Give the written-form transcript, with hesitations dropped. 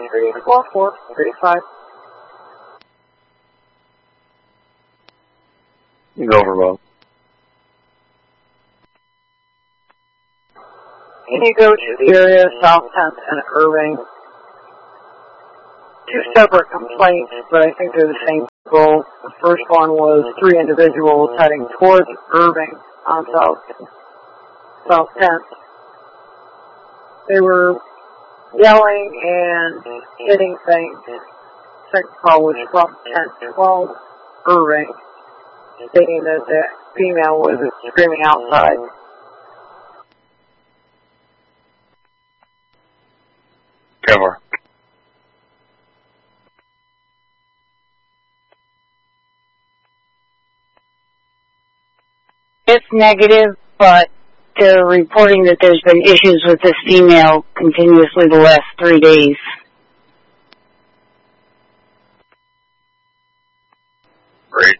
3844-35. Go over, Bob. Can you go to the area of South 10th and Irving? Two separate complaints, but I think they're the same people. The first one was 3 individuals heading towards Irving on South 10th. They were yelling and hitting things. Second call was from 1012 Irving, stating that the female was screaming outside. Cover. It's negative, but they're reporting that there's been issues with this female continuously the last 3 days. Great.